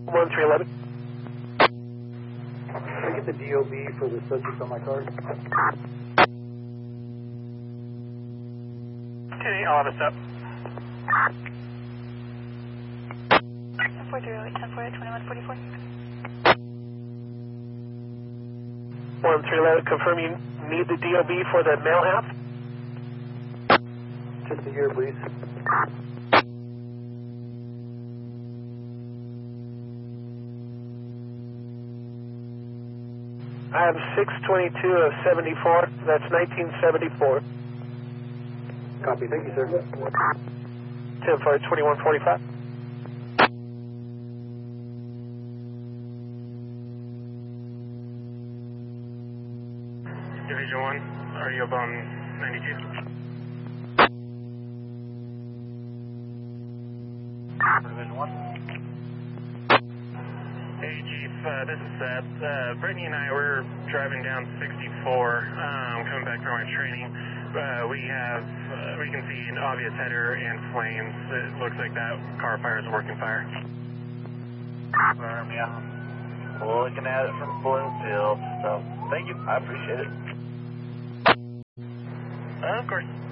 1311. Can I get the DOB for the subject on my card? Okay, I'll have a step. 10-408, 10-408, 2144. 1311, confirm you need the DOB for the male half? Just a year, please. I have 622 of 74. That's 1974. Copy. Thank you, sir. 10-4, 2145. Division 1, are you up on 92? Division 1. Hey, Chief, this is Seth. Brittany and I were driving down 64, coming back from our training. We can see an obvious header and flames. It looks like that car fire is a working fire. Yeah. Looking at it from Bloomfield, so thank you. I appreciate it. Of course.